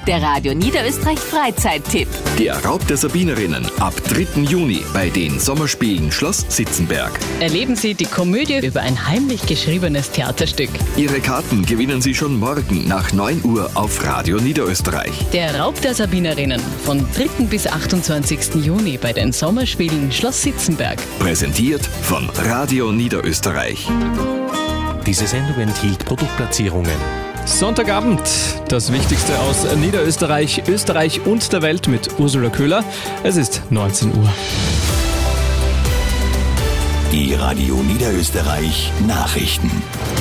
Der Radio Niederösterreich Freizeittipp. Der Raub der Sabinerinnen ab 3. Juni bei den Sommerspielen Schloss Sitzenberg. Erleben Sie die Komödie über ein heimlich geschriebenes Theaterstück. Ihre Karten gewinnen Sie schon morgen nach 9 Uhr auf Radio Niederösterreich. Der Raub der Sabinerinnen von 3. bis 28. Juni bei den Sommerspielen Schloss Sitzenberg. Präsentiert von Radio Niederösterreich. Diese Sendung enthielt Produktplatzierungen. Sonntagabend, das Wichtigste aus Niederösterreich, Österreich und der Welt mit Ursula Köhler. Es ist 19 Uhr. Die Radio Niederösterreich Nachrichten.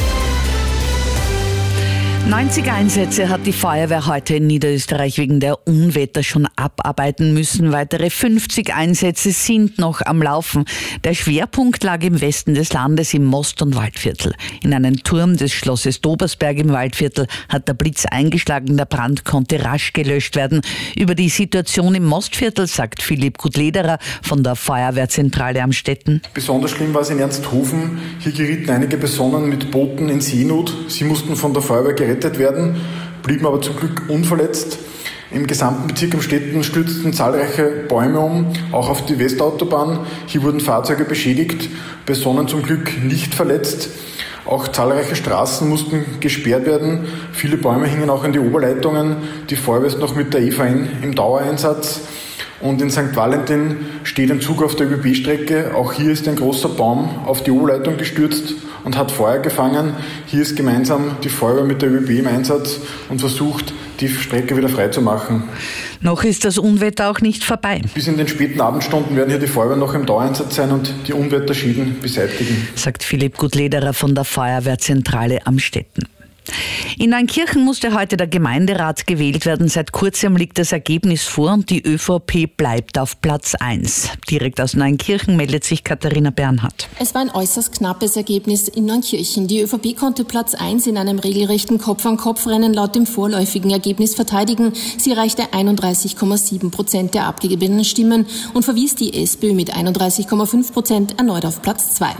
90 Einsätze hat die Feuerwehr heute in Niederösterreich wegen der Unwetter schon abarbeiten müssen. Weitere 50 Einsätze sind noch am Laufen. Der Schwerpunkt lag im Westen des Landes im Most- und Waldviertel. In einen Turm des Schlosses Dobersberg im Waldviertel hat der Blitz eingeschlagen. Der Brand konnte rasch gelöscht werden. Über die Situation im Mostviertel sagt Philipp Gudlederer von der Feuerwehrzentrale Amstetten. Besonders schlimm war es in Ernsthofen. Hier gerieten einige Personen mit Booten in Seenot. Sie mussten von der Feuerwehr gerettet werden, blieben aber zum Glück unverletzt. Im gesamten Bezirk Amstetten stürzten zahlreiche Bäume um, auch auf die Westautobahn. Hier wurden Fahrzeuge beschädigt, Personen zum Glück nicht verletzt. Auch zahlreiche Straßen mussten gesperrt werden. Viele Bäume hingen auch an die Oberleitungen. Die Feuerwehr ist noch mit der EVN im Dauereinsatz. Und in St. Valentin steht ein Zug auf der ÖBB-Strecke. Auch hier ist ein großer Baum auf die Oberleitung gestürzt und hat Feuer gefangen. Hier ist gemeinsam die Feuerwehr mit der ÖBB im Einsatz und versucht, die Strecke wieder freizumachen. Noch ist das Unwetter auch nicht vorbei. Bis in den späten Abendstunden werden hier die Feuerwehr noch im Dauereinsatz sein und die Unwetterschäden beseitigen, sagt Philipp Gudlederer von der Feuerwehrzentrale Amstetten. In Neunkirchen musste heute der Gemeinderat gewählt werden. Seit kurzem liegt das Ergebnis vor und die ÖVP bleibt auf Platz 1. Direkt aus Neunkirchen meldet sich Katharina Bernhardt. Es war ein äußerst knappes Ergebnis in Neunkirchen. Die ÖVP konnte Platz 1 in einem regelrechten Kopf-an-Kopf-Rennen laut dem vorläufigen Ergebnis verteidigen. Sie erreichte 31,7% der abgegebenen Stimmen und verwies die SPÖ mit 31,5% erneut auf Platz 2.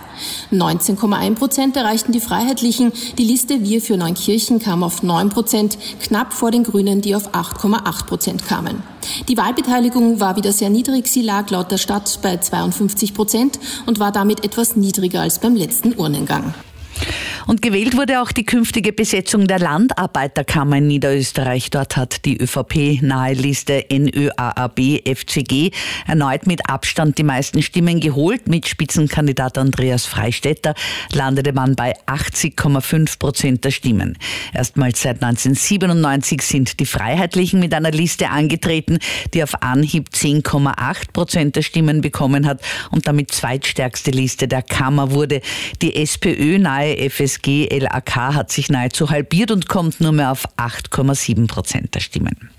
19,1% erreichten die Freiheitlichen. Die Liste Wir für Neunkirchen kam auf 9%, knapp vor den Grünen, die auf 8,8% kamen. Die Wahlbeteiligung war wieder sehr niedrig. Sie lag laut der Stadt bei 52% und war damit etwas niedriger als beim letzten Urnengang. Und gewählt wurde auch die künftige Besetzung der Landarbeiterkammer in Niederösterreich. Dort hat die ÖVP-nahe Liste NÖAAB-FCG erneut mit Abstand die meisten Stimmen geholt. Mit Spitzenkandidat Andreas Freistetter landete man bei 80,5% der Stimmen. Erstmals seit 1997 sind die Freiheitlichen mit einer Liste angetreten, die auf Anhieb 10,8% der Stimmen bekommen hat und damit zweitstärkste Liste der Kammer wurde. Die SPÖ-nahe FSG LAK hat sich nahezu halbiert und kommt nur mehr auf 8,7% der Stimmen.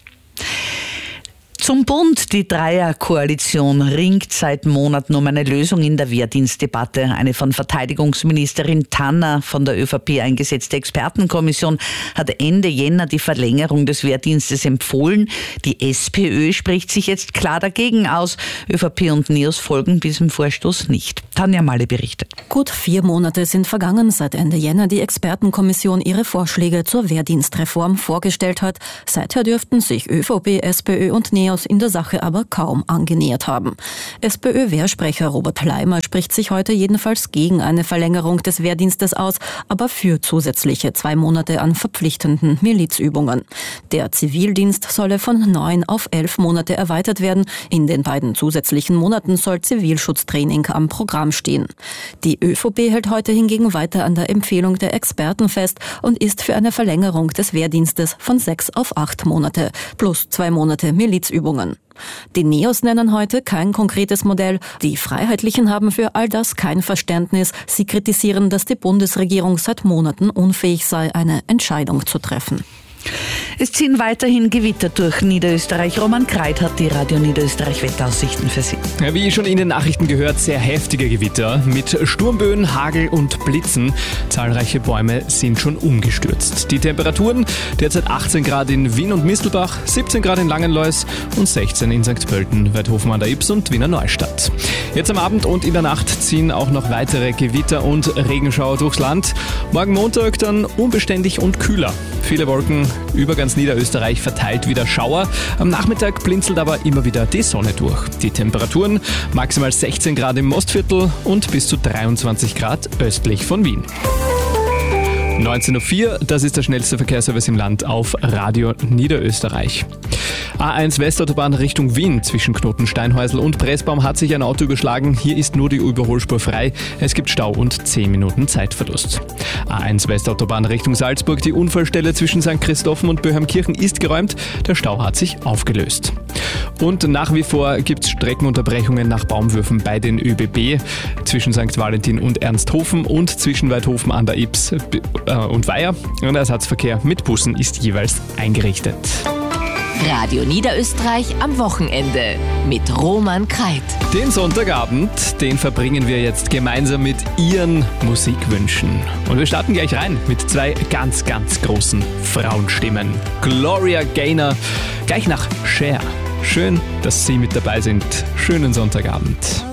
Zum Bund. Die Dreierkoalition ringt seit Monaten um eine Lösung in der Wehrdienstdebatte. Eine von Verteidigungsministerin Tanner von der ÖVP eingesetzte Expertenkommission hat Ende Jänner die Verlängerung des Wehrdienstes empfohlen. Die SPÖ spricht sich jetzt klar dagegen aus. ÖVP und NEOS folgen diesem Vorstoß nicht. Tanja Malle berichtet. Gut 4 Monate sind vergangen, seit Ende Jänner die Expertenkommission ihre Vorschläge zur Wehrdienstreform vorgestellt hat. Seither dürften sich ÖVP, SPÖ und NEOS in der Sache aber kaum angenähert haben. SPÖ-Wehrsprecher Robert Leimer spricht sich heute jedenfalls gegen eine Verlängerung des Wehrdienstes aus, aber für zusätzliche 2 Monate an verpflichtenden Milizübungen. Der Zivildienst solle von 9 auf 11 Monate erweitert werden. In den beiden zusätzlichen Monaten soll Zivilschutztraining am Programm stehen. Die ÖVP hält heute hingegen weiter an der Empfehlung der Experten fest und ist für eine Verlängerung des Wehrdienstes von 6 auf 8 Monate plus 2 Monate Milizübungen. Die NEOS nennen heute kein konkretes Modell. Die Freiheitlichen haben für all das kein Verständnis. Sie kritisieren, dass die Bundesregierung seit Monaten unfähig sei, eine Entscheidung zu treffen. Es ziehen weiterhin Gewitter durch Niederösterreich. Roman Kreit hat die Radio Niederösterreich Wetteraussichten für Sie. Ja, wie schon in den Nachrichten gehört, sehr heftige Gewitter mit Sturmböen, Hagel und Blitzen. Zahlreiche Bäume sind schon umgestürzt. Die Temperaturen derzeit 18 Grad in Wien und Mistelbach, 17 Grad in Langenlois und 16 in St. Pölten, Weidhofen an der Ybbs und Wiener Neustadt. Jetzt am Abend und in der Nacht ziehen auch noch weitere Gewitter und Regenschauer durchs Land. Morgen Montag dann unbeständig und kühler. Viele Wolken über ganz ganz Niederösterreich verteilt wieder Schauer. Am Nachmittag blinzelt aber immer wieder die Sonne durch. Die Temperaturen maximal 16 Grad im Mostviertel und bis zu 23 Grad östlich von Wien. 19.04 Uhr, das ist der schnellste Verkehrsservice im Land auf Radio Niederösterreich. A1 Westautobahn Richtung Wien zwischen Knotensteinhäusl und Pressbaum hat sich ein Auto überschlagen. Hier ist nur die Überholspur frei. Es gibt Stau und 10 Minuten Zeitverlust. A1 Westautobahn Richtung Salzburg. Die Unfallstelle zwischen St. Christophen und Böhmkirchen ist geräumt. Der Stau hat sich aufgelöst. Und nach wie vor gibt es Streckenunterbrechungen nach Baumwürfen bei den ÖBB zwischen St. Valentin und Ernsthofen und zwischen Weidhofen an der Ips und Weiher. Und der Ersatzverkehr mit Bussen ist jeweils eingerichtet. Radio Niederösterreich am Wochenende mit Roman Kreit. Den Sonntagabend, den verbringen wir jetzt gemeinsam mit Ihren Musikwünschen. Und wir starten gleich rein mit 2 ganz, ganz großen Frauenstimmen. Gloria Gaynor, gleich nach Cher. Schön, dass Sie mit dabei sind. Schönen Sonntagabend.